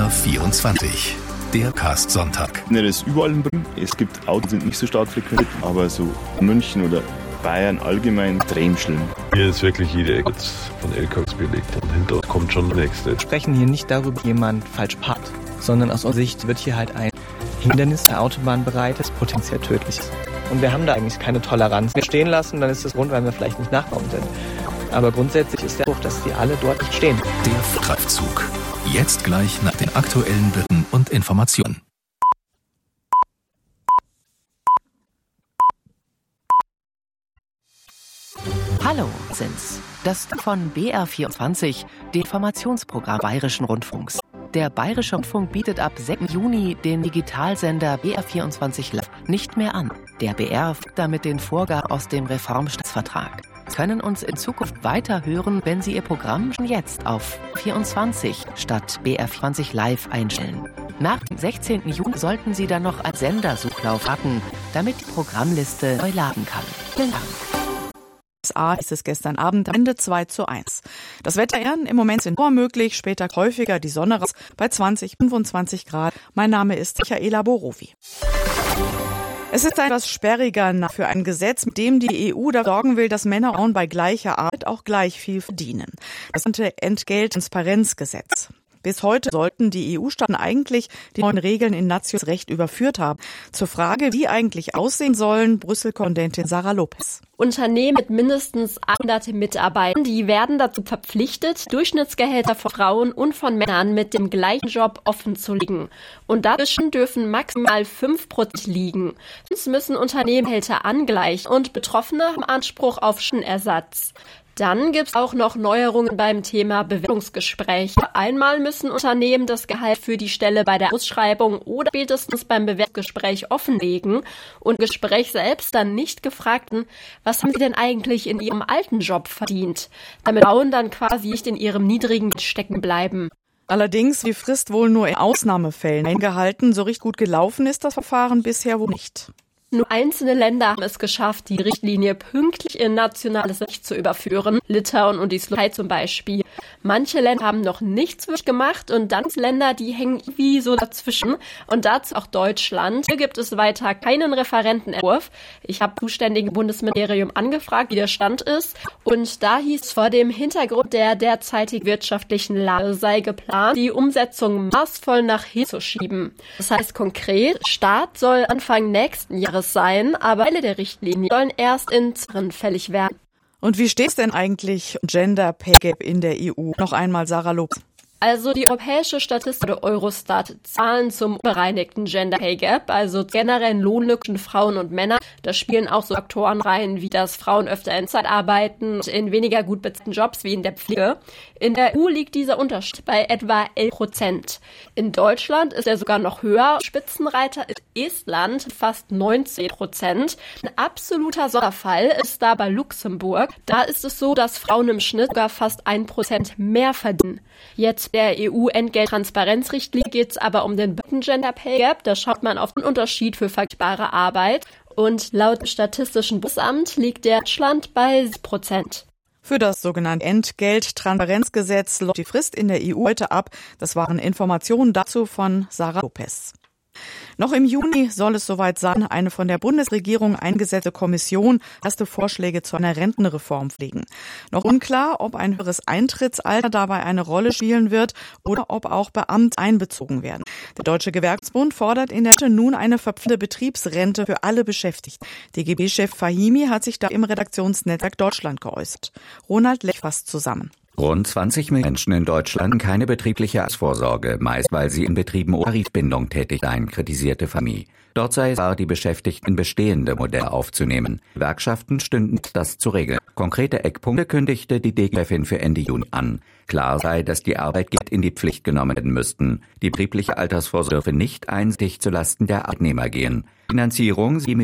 BR24, der Cast-Sonntag. Das ist überall in Bremen. Es gibt Autos, die sind nicht so stark frequentiert, aber so München oder Bayern allgemein extrem schlimm. Hier ist wirklich jede Ecke von LKWs belegt und hinter uns kommt schon der nächste. Wir sprechen hier nicht darüber, ob jemand falsch parkt, sondern aus unserer Sicht wird hier halt ein Hindernis der Autobahn bereitet, das potenziell tödlich ist. Und wir haben da eigentlich keine Toleranz. Wir stehen lassen, dann ist das Grund, weil wir vielleicht nicht nachkommen sind. Aber grundsätzlich ist der Spruch, dass die alle dort nicht stehen. Der Streifzug. Jetzt gleich nach den aktuellen Bitten und Informationen. Hallo, sind's. Das von BR24, dem Informationsprogramm Bayerischen Rundfunks. Der Bayerische Rundfunk bietet ab 6. Juni den Digitalsender BR24 Live nicht mehr an. Der BR folgt damit den Vorgaben aus dem Reformstaatsvertrag. Sie können uns in Zukunft weiterhören, wenn Sie Ihr Programm schon jetzt auf 24 statt BR24 Live einstellen. Nach dem 16. Juni sollten Sie dann noch einen Sendersuchlauf warten, damit die Programmliste neu laden kann. Vielen Dank. USA ist es gestern Abend Ende 2:1. Das Wetter im Moment sind möglich, später häufiger die Sonne raus bei 20, 25 Grad. Mein Name ist Michaela Borowi. Es ist etwas sperriger für ein Gesetz, mit dem die EU dafür sorgen will, dass Männer und Frauen bei gleicher Arbeit auch gleich viel verdienen. Das Entgelttransparenzgesetz. Bis heute sollten die EU-Staaten eigentlich die neuen Regeln in nationales Recht überführt haben. Zur Frage, wie eigentlich aussehen sollen, Brüssel-Korrespondentin Sarah Lopez. Unternehmen mit mindestens 100 Mitarbeitern, die werden dazu verpflichtet, Durchschnittsgehälter von Frauen und von Männern mit dem gleichen Job offen zu legen. Und dazwischen dürfen maximal 5% liegen. Sonst müssen Unternehmen Gehälter angleichen und Betroffene haben Anspruch auf Schadenersatz. Dann gibt's auch noch Neuerungen beim Thema Bewerbungsgespräche. Einmal müssen Unternehmen das Gehalt für die Stelle bei der Ausschreibung oder spätestens beim Bewerbungsgespräch offenlegen und im Gespräch selbst dann nicht gefragten, was haben sie denn eigentlich in ihrem alten Job verdient, damit Frauen dann quasi nicht in ihrem niedrigen stecken bleiben. Allerdings die Frist wohl nur in Ausnahmefällen eingehalten. So richtig gut gelaufen ist das Verfahren bisher wohl nicht. Nur einzelne Länder haben es geschafft, die Richtlinie pünktlich in nationales Recht zu überführen. Litauen und die Slowakei zum Beispiel. Manche Länder haben noch nichts wirklich gemacht und dann Länder, die hängen irgendwie so dazwischen. Und dazu auch Deutschland. Hier gibt es weiter keinen Referentenentwurf. Ich habe zuständigen Bundesministerium angefragt, wie der Stand ist. Und da hieß vor dem Hintergrund der derzeitigen wirtschaftlichen Lage sei geplant, die Umsetzung maßvoll nach hinten zu schieben. Das heißt konkret, Start soll Anfang nächsten Jahres sein, aber Teile der Richtlinie sollen erst in Zahlen fällig werden. Und wie steht es denn eigentlich Gender Pay Gap in der EU? Noch einmal Sarah Lopez. Also die europäische Statistik oder Eurostat Zahlen zum bereinigten Gender Pay Gap, also generellen Lohnlücken Frauen und Männer. Da spielen auch so Faktoren rein, wie dass Frauen öfter in Zeit arbeiten und in weniger gut bezahlten Jobs wie in der Pflege. In der EU liegt dieser Unterschied bei etwa 11%. In Deutschland ist er sogar noch höher. Spitzenreiter ist Estland, fast 19%. Ein absoluter Sonderfall ist da bei Luxemburg. Da ist es so, dass Frauen im Schnitt sogar fast 1% mehr verdienen. Jetzt der EU-Entgelttransparenzrichtlinie geht es aber um den Gender Pay Gap. Da schaut man auf den Unterschied für vergleichbare Arbeit. Und laut dem Statistischen Bundesamt liegt der Deutschland bei 6%. Für das sogenannte Entgelttransparenzgesetz läuft die Frist in der EU heute ab. Das waren Informationen dazu von Sarah Lopez. Noch im Juni soll es soweit sein, eine von der Bundesregierung eingesetzte Kommission erste Vorschläge zu einer Rentenreform pflegen. Noch unklar, ob ein höheres Eintrittsalter dabei eine Rolle spielen wird oder ob auch Beamte einbezogen werden. Der Deutsche Gewerkschaftsbund fordert in der Rente nun eine verpflichtende Betriebsrente für alle Beschäftigten. DGB-Chef Fahimi hat sich da im Redaktionsnetzwerk Deutschland geäußert. Ronald Lech fasst zusammen. Rund 20 Millionen Menschen in Deutschland keine betriebliche Altersvorsorge, meist weil sie in Betrieben ohne Tarifbindung tätig seien, kritisierte Fahimi. Dort sei es wahr, die Beschäftigten in bestehende Modelle aufzunehmen. Gewerkschaften stünden das zu regeln. Konkrete Eckpunkte kündigte die DGB-Chefin für Ende Juni an. Klar sei, dass die Arbeitgeber in die Pflicht genommen werden müssten. Die betriebliche Altersvorsorge dürfe nicht einseitig zulasten der Arbeitnehmer gehen. Finanzierung